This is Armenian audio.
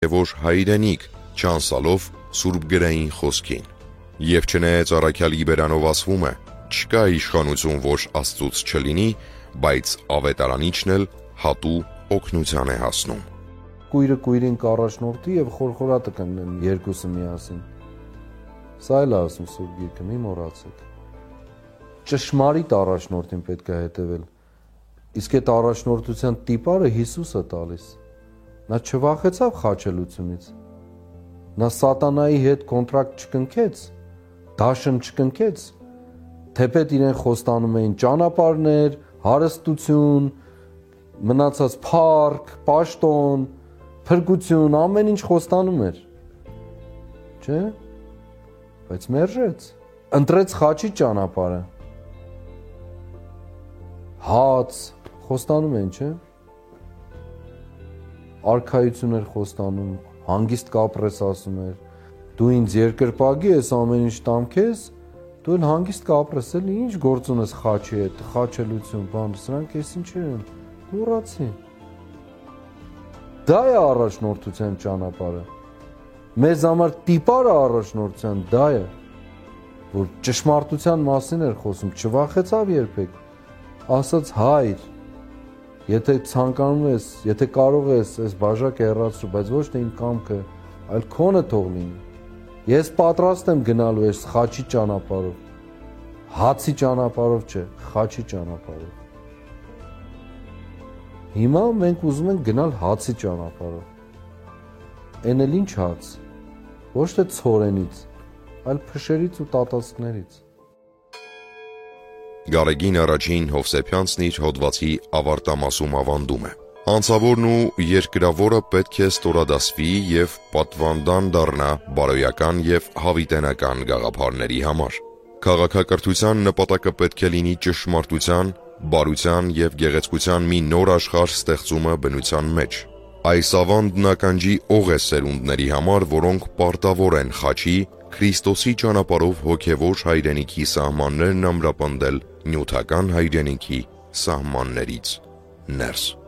որ հայրենիք չանցալով Սուրբ գրային խոսքին։ Եվ չնայած առաքյալի բերանով ասվում է. չկա իշխանություն, որ Աստծուց չլինի, բայց ավետարանիչն էլ հատու օգնության է հասնում։ Կույրը կույրին կառաջնորդի եւ խորխորատը կընկնեն երկուսը միասին։ Սա էլ ասում Սուրբ Գիրքը, մի մոռացեք։ Ճշմարիտ առաջնորդին պետք է հետևել։ Իսկ այդ առաջնորդության տիպարը Հիսուսը տալիս։ Նա չվախեցավ խաչելությունից։ Նա սատանայի հետ կոնտրակտ չկնքեց, դաշն չկնքեց, թեպետ իրեն խոստանում էին ճանապարհներ, հարստություն, մնացած փառք, պաշտոն, փրկություն, ամեն ինչ խոստանում էր։ Չէ՞։ Բայց մերժեց, ընտրեց խաչի ճանապարհը։ Հաց խոստանում են, չէ՞։ Արքայություն էր խոստանում, հանգիստ կապրես ասում էր, դու ինձ երկրպագի ես, ամեն ինչ տամ քեզ, դու էլ հանգիստ կապրես, էլի ինչ գործ ունես խաչի հետ, խաչելություն, բան, սրանք էս ինչեր են, մոռացի։ Դա է առաջնորդության ճանապարհը։ Մեզ համար տիպարը առաջնորդության դա է, որ ճշմարտության մասին էր խոսում, չվախեցավ երբեք, ասաց հայր, եթե ցանկանում ես, եթե կարող ես, այս բաժակը հեռացրու, բայց ոչ թե իմ կամքը, այլ քոնը թող լինի։ Ես պատրաստ եմ գնալու այս խաչի ճանապարհով, հացի ճանապարհով չէ, խաչի ճանապարհով։ Հիմա մենք ուզում ենք գնալ հացի ճանապարհով։ Էն էլ ինչ հաց, ոչ թե ցորենից, այլ փշերից ու տատասկներից։ Գարեգին առաջին Հովսեփյանցն իր հոդվածի ավարտամասում ավանդում է. Անձավորն ու երկրավորը պետք է ստորադասվի և պատվանդան դառնա բարոյական և հավիտենական գաղափարների համար։ Քաղաքակրթության նպատակը պետք է լինի ճշմարտության, բարության և գեղեցկության մի նոր աշխարհ ստեղծումը բնության մեջ։ Այս ավանդն ականջի օղ է սերունդների համար, որոնք պարտավոր են խաչի, Քրիստոսի ճանապարհով հոգևոր հայրենիքի սահմաններն ամրապնդել նյութական հայրենիքի սահմաններից ներս։